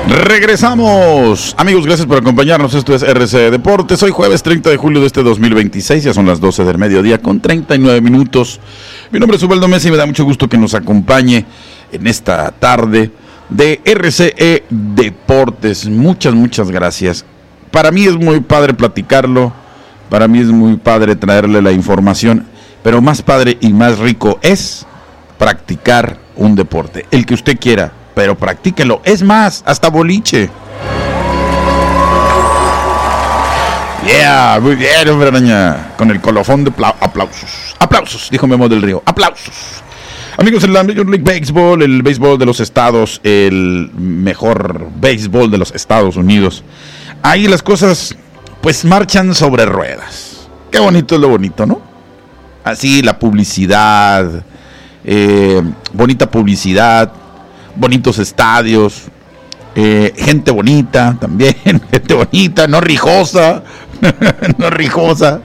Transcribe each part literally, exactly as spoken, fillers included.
Regresamos, amigos, gracias por acompañarnos. Esto es R C Deportes. Hoy jueves treinta de julio de este dos mil veintiséis, ya son las doce del mediodía con treinta y nueve minutos. Mi nombre es Ubaldo Mesa y me da mucho gusto que nos acompañe en esta tarde de R C E Deportes. Muchas, muchas gracias. Para mí es muy padre platicarlo, para mí es muy padre traerle la información, pero más padre y más rico es practicar un deporte, el que usted quiera, pero practíquelo. Es más, hasta boliche. Yeah, muy bien, hombre araña. Con el colofón de pla- aplausos. Aplausos, dijo Memo del Río. Aplausos. Amigos, en la Major League Baseball, el béisbol de los estados, el mejor béisbol de los Estados Unidos. Ahí las cosas, pues, marchan sobre ruedas. Qué bonito es lo bonito, ¿no? Así, la publicidad, eh, bonita publicidad, bonitos estadios, eh, gente bonita también, gente bonita, no rijosa, no rijosa,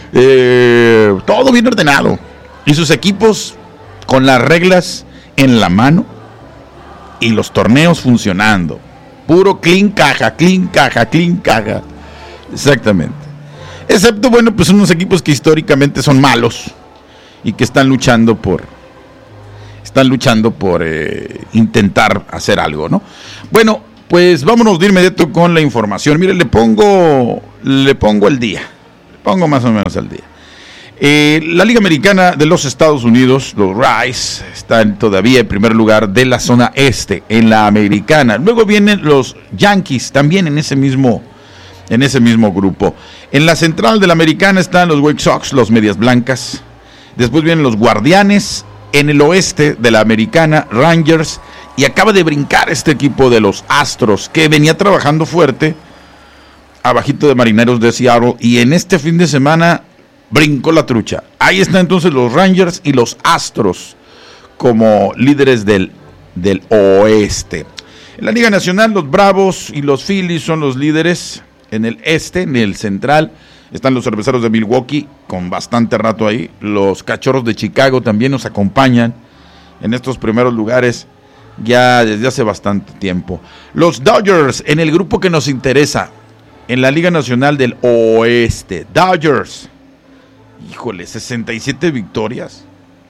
eh, todo bien ordenado. Y sus equipos con las reglas en la mano y los torneos funcionando. Puro clean caja, clean caja, clean caja. Exactamente. Excepto, bueno, pues unos equipos que históricamente son malos y que están luchando por... Están luchando por eh, intentar hacer algo, ¿no? Bueno, pues vámonos de inmediato con la información. Mire, le pongo, le pongo el día. Le pongo más o menos el día. Eh, la Liga Americana de los Estados Unidos, los Rays, están todavía en primer lugar de la zona este, en la americana. Luego vienen los Yankees, también en ese mismo, en ese mismo grupo. En la central de la americana están los White Sox, los Medias Blancas. Después vienen los Guardianes. En el oeste de la americana, Rangers, y acaba de brincar este equipo de los Astros, que venía trabajando fuerte, abajito de Marineros de Seattle, y en este fin de semana brincó la trucha. Ahí están entonces los Rangers y los Astros como líderes del, del oeste. En la Liga Nacional, los Bravos y los Phillies son los líderes. En el este, en el central, están los Cerveceros de Milwaukee, con bastante rato ahí. Los Cachorros de Chicago también nos acompañan en estos primeros lugares ya desde hace bastante tiempo. Los Dodgers, en el grupo que nos interesa, en la Liga Nacional del Oeste. Dodgers, híjole, sesenta y siete victorias.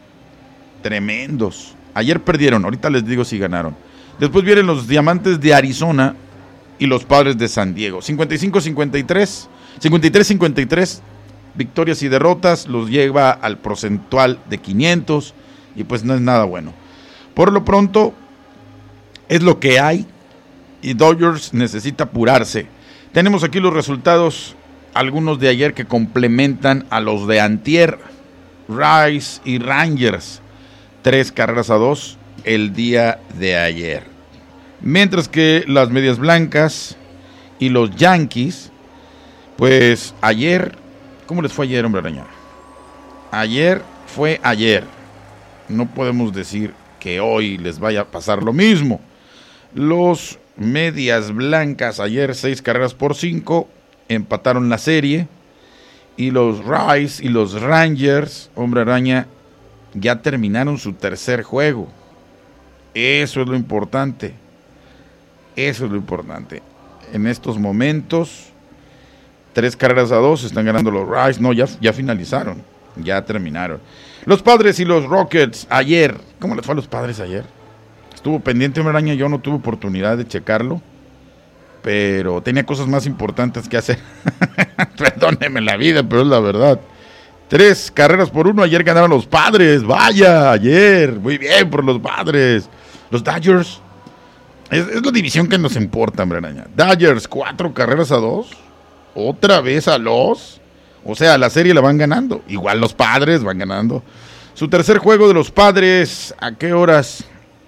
Tremendos. Ayer perdieron, ahorita les digo si ganaron. Después vienen los Diamantes de Arizona y los Padres de San Diego. cincuenta y cinco cincuenta y tres. cincuenta y tres cincuenta y tres victorias y derrotas, los lleva al porcentual de quinientos y pues no es nada bueno. Por lo pronto es lo que hay y Dodgers necesita apurarse. Tenemos aquí los resultados, algunos de ayer que complementan a los de antier. Rays y Rangers, tres carreras a dos el día de ayer. Mientras que las Medias Blancas y los Yankees, pues ayer, ¿cómo les fue ayer, hombre araña? Ayer fue ayer. No podemos decir que hoy les vaya a pasar lo mismo. Los Medias Blancas ayer seis carreras por cinco empataron la serie. Y los Rays y los Rangers, hombre araña, ya terminaron su tercer juego. Eso es lo importante. Eso es lo importante. En estos momentos, tres carreras a dos, están ganando los Rays. No, ya, ya finalizaron, ya terminaron. Los Padres y los Rockets ayer. ¿Cómo les fue a los Padres ayer? Estuvo pendiente, hombre araña, yo no tuve oportunidad de checarlo, pero tenía cosas más importantes que hacer. Perdóneme la vida, pero es la verdad. Tres carreras por uno, ayer ganaron los Padres. Vaya, ayer, muy bien por los Padres. Los Dodgers, es, es la división que nos importa, hombre araña. Dodgers, cuatro carreras a dos. Otra vez a los, o sea, la serie la van ganando. Igual los Padres van ganando. Su tercer juego de los Padres, ¿a qué horas?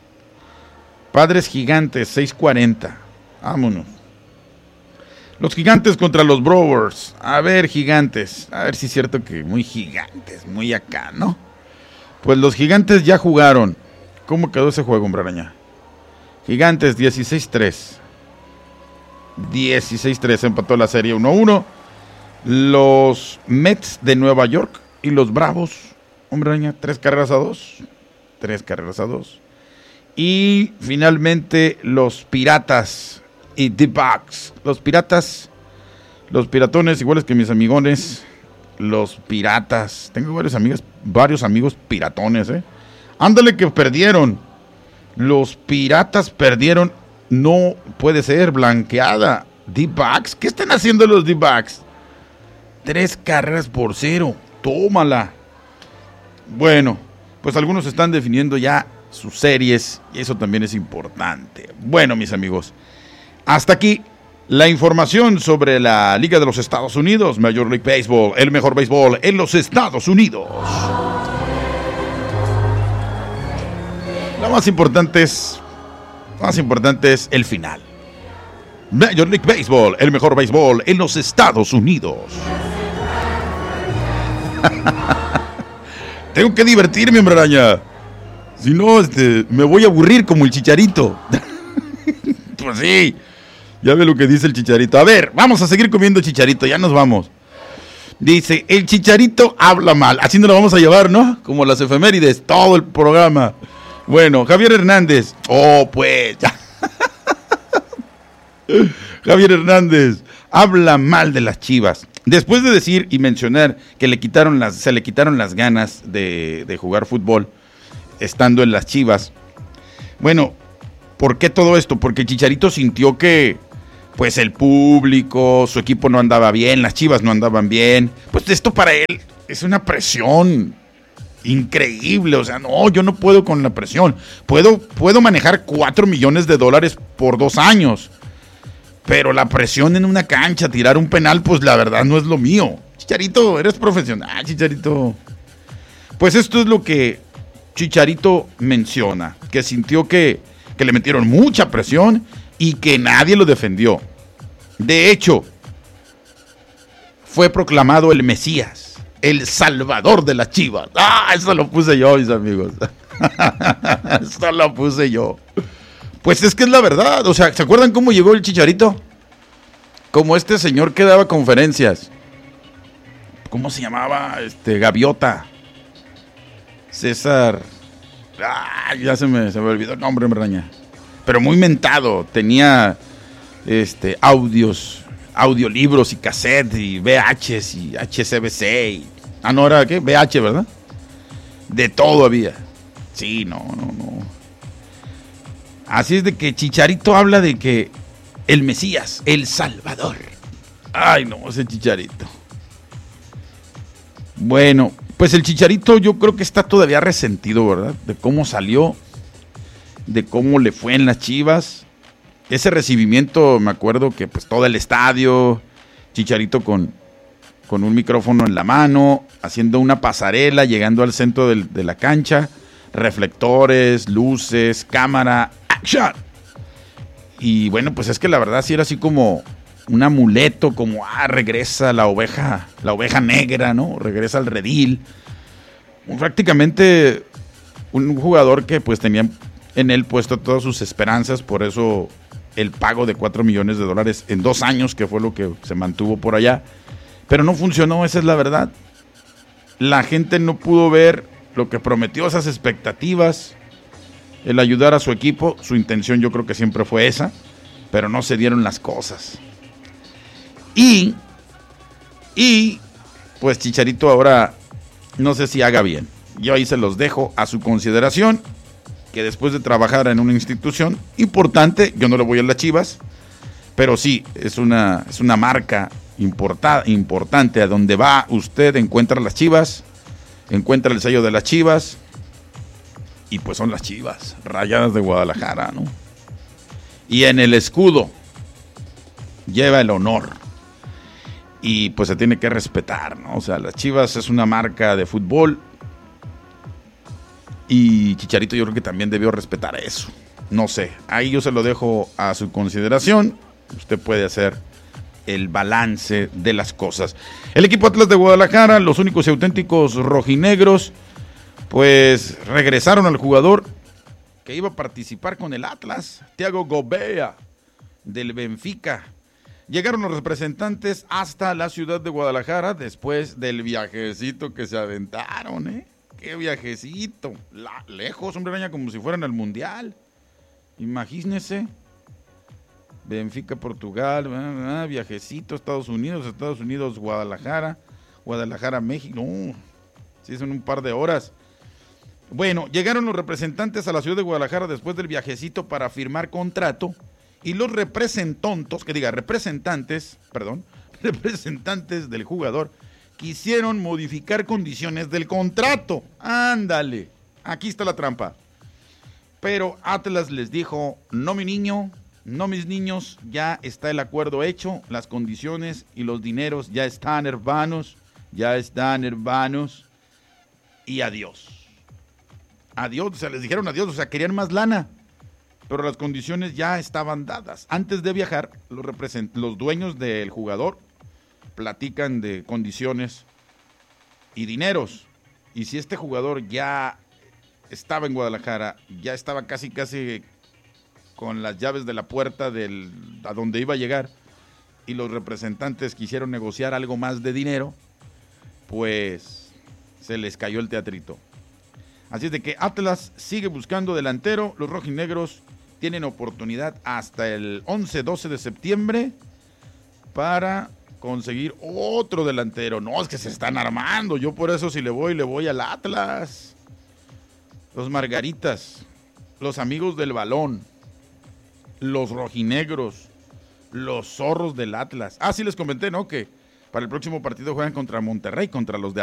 Padres Gigantes, seis cuarenta. Vámonos. Los Gigantes contra los Brewers. A ver, Gigantes. A ver si es cierto que muy Gigantes, muy acá, ¿no? Pues los Gigantes ya jugaron. ¿Cómo quedó ese juego, hombre araña? Gigantes, dieciséis tres. dieciséis tres, empató la serie uno a uno. Los Mets de Nueva York y los Bravos, hombre araña, tres carreras a dos. Tres carreras a dos. Y finalmente los Piratas y D-Backs. Los piratas, los piratones, iguales que mis amigones, los piratas. Tengo varios amigos, varios amigos piratones, ¿eh? Ándale que perdieron. Los piratas perdieron. No puede ser, blanqueada. D-Backs, ¿qué están haciendo los D-Backs? Tres carreras por cero. Tómala. Bueno, pues algunos están definiendo ya sus series y eso también es importante. Bueno, mis amigos, hasta aquí la información sobre la Liga de los Estados Unidos, Major League Baseball, el mejor béisbol en los Estados Unidos. Lo más importante es, más importante es el final. Major League Baseball, el mejor béisbol en los Estados Unidos. Tengo que divertirme, hombre araña. Si no, este, me voy a aburrir como el Chicharito. Pues sí, ya ve lo que dice el Chicharito. A ver, vamos a seguir comiendo Chicharito, ya nos vamos. Dice, el Chicharito habla mal. Así nos lo vamos a llevar, ¿no? Como las efemérides, todo el programa. Bueno, Javier Hernández. Oh, pues, ya. Javier Hernández habla mal de las Chivas. Después de decir y mencionar que le quitaron las, se le quitaron las ganas de, de jugar fútbol estando en las Chivas. Bueno, ¿por qué todo esto? Porque Chicharito sintió que pues el público, su equipo no andaba bien, las Chivas no andaban bien. Pues esto para él es una presión increíble. O sea, no, yo no puedo con la presión. Puedo, puedo manejar cuatro millones de dólares por dos años. Pero la presión en una cancha, tirar un penal, pues la verdad no es lo mío. Chicharito, eres profesional, Chicharito. Pues esto es lo que Chicharito menciona, que sintió que, que le metieron mucha presión y que nadie lo defendió. De hecho, fue proclamado el Mesías, el Salvador de las Chivas. Ah, eso lo puse yo, mis amigos. Eso lo puse yo. Pues es que es la verdad, o sea, ¿se acuerdan cómo llegó el Chicharito? Como este señor que daba conferencias. ¿Cómo se llamaba? Este, Gaviota. César. Ah, ya se me, se me olvidó el nombre, me raña. Pero muy mentado, tenía este, audios, audiolibros y cassette y V Hs y H C B C. Y, ah, no, era ¿qué? V H, ¿verdad? De todo había. Sí, no, no, no. Así es de que Chicharito habla de que el Mesías, el Salvador. Ay, no, ese Chicharito. Bueno, pues el Chicharito yo creo que está todavía resentido, ¿verdad? De cómo salió, de cómo le fue en las Chivas. Ese recibimiento, me acuerdo que pues todo el estadio, Chicharito con, con un micrófono en la mano, haciendo una pasarela, llegando al centro del, de la cancha, reflectores, luces, cámara, action. Y bueno, pues es que la verdad sí era así como un amuleto, como ah, regresa la oveja, la oveja negra, ¿no? Regresa al redil. Prácticamente un jugador que pues tenía en él puesto todas sus esperanzas, por eso el pago de cuatro millones de dólares en dos años, que fue lo que se mantuvo por allá. Pero no funcionó, esa es la verdad. La gente no pudo ver lo que prometió, esas expectativas, el ayudar a su equipo. Su intención yo creo que siempre fue esa, pero no se dieron las cosas. Y, y pues Chicharito ahora no sé si haga bien. Yo ahí se los dejo a su consideración, que después de trabajar en una institución importante, yo no le voy a las Chivas, pero sí, es una, es una marca importa, importante. A donde va usted encuentra las Chivas, encuentra el sello de las Chivas, y pues son las Chivas, Rayadas de Guadalajara, ¿no? Y en el escudo lleva el honor, y pues se tiene que respetar, ¿no? O sea, las Chivas es una marca de fútbol, y Chicharito yo creo que también debió respetar eso. No sé, ahí yo se lo dejo a su consideración. Usted puede hacer el balance de las cosas. El equipo Atlas de Guadalajara, los únicos y auténticos rojinegros, pues regresaron al jugador que iba a participar con el Atlas, Thiago Gobea, del Benfica. Llegaron los representantes hasta la ciudad de Guadalajara después del viajecito que se aventaron, ¿eh? ¡Qué viajecito! La, lejos, hombre araña, como si fueran al Mundial. Imagínese. Benfica, Portugal, ah, ah, viajecito, Estados Unidos, Estados Unidos, Guadalajara, Guadalajara, México. No, sí, son un par de horas. Bueno, llegaron los representantes a la ciudad de Guadalajara después del viajecito para firmar contrato y los representantes, que diga, representantes, perdón, representantes del jugador quisieron modificar condiciones del contrato. Ándale, aquí está la trampa. Pero Atlas les dijo, no mi niño, no mis niños, ya está el acuerdo hecho, las condiciones y los dineros ya están hermanos, ya están hermanos, y adiós. Adiós, o sea, les dijeron adiós, o sea, querían más lana, pero las condiciones ya estaban dadas. Antes de viajar, los, represent- los dueños del jugador platican de condiciones y dineros, y si este jugador ya estaba en Guadalajara, ya estaba casi casi con las llaves de la puerta del, a donde iba a llegar, y los representantes quisieron negociar algo más de dinero, pues se les cayó el teatrito. Así es de que Atlas sigue buscando delantero. Los rojinegros tienen oportunidad hasta el once doce de septiembre para conseguir otro delantero. No, es que se están armando. Yo por eso si le voy, le voy al Atlas. Los Margaritas, los amigos del balón, los rojinegros, los zorros del Atlas. Ah, sí les comenté, ¿no? Que para el próximo partido juegan contra Monterrey, contra los de